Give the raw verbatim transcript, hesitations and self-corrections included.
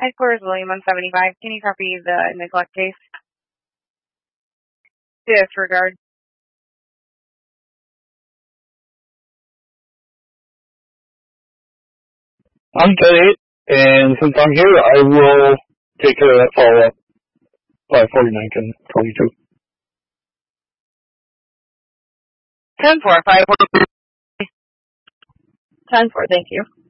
Headquarters William one seventy-five. Can you copy the neglect case? Disregard. I'm Ted, and since I'm here, I will take care of that follow-up by forty-nine and twenty-two. ten four, five four. ten four, thank you.